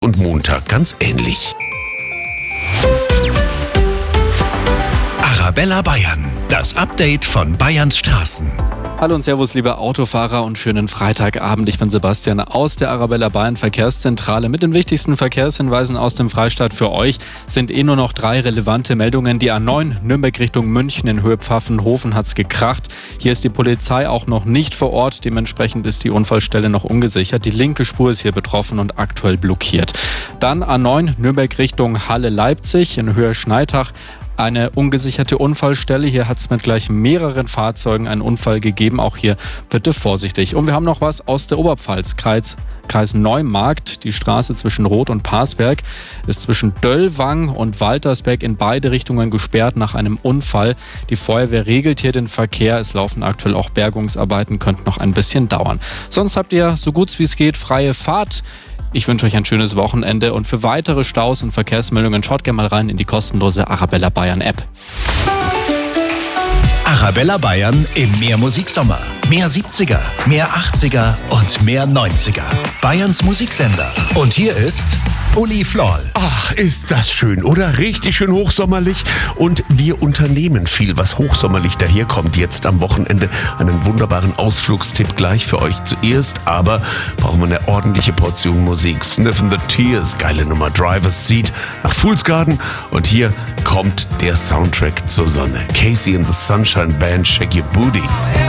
und Montag ganz ähnlich. Arabella Bayern, das Update von Bayerns Straßen. Hallo und Servus, liebe Autofahrer, und schönen Freitagabend. Ich bin Sebastian aus der Arabella Bayern Verkehrszentrale mit den wichtigsten Verkehrshinweisen aus dem Freistaat für euch. Sind nur noch 3 relevante Meldungen. Die A9 Nürnberg Richtung München in Höhe Pfaffenhofen hat's gekracht. Hier ist die Polizei auch noch nicht vor Ort. Dementsprechend ist die Unfallstelle noch ungesichert. Die linke Spur ist hier betroffen und aktuell blockiert. Dann A9 Nürnberg Richtung Halle-Leipzig in Höhe Schneitach. Eine ungesicherte Unfallstelle. Hier hat es mit gleich mehreren Fahrzeugen einen Unfall gegeben. Auch hier bitte vorsichtig. Und wir haben noch was aus der Oberpfalz. Kreis Neumarkt. Die Straße zwischen Roth und Parsberg ist zwischen Döllwang und Waltersberg in beide Richtungen gesperrt nach einem Unfall. Die Feuerwehr regelt hier den Verkehr. Es laufen aktuell auch Bergungsarbeiten, könnte noch ein bisschen dauern. Sonst habt ihr so gut wie es geht freie Fahrt. Ich wünsche euch ein schönes Wochenende und für weitere Staus und Verkehrsmeldungen schaut gerne mal rein in die kostenlose Arabella Bayern App. Arabella Bayern im Mehrmusiksommer. Mehr 70er, mehr 80er und mehr 90er. Bayerns Musiksender. Und hier ist Uli Floll. Ach, ist das schön, oder? Richtig schön hochsommerlich. Und wir unternehmen viel, was hochsommerlich daherkommt. Jetzt am Wochenende einen wunderbaren Ausflugstipp gleich für euch zuerst. Aber brauchen wir eine ordentliche Portion Musik. Sniffin' the Tears, geile Nummer, Driver's Seat nach Fool's Garden. Und hier kommt der Soundtrack zur Sonne. Casey and the Sunshine Band, Shake Your Booty.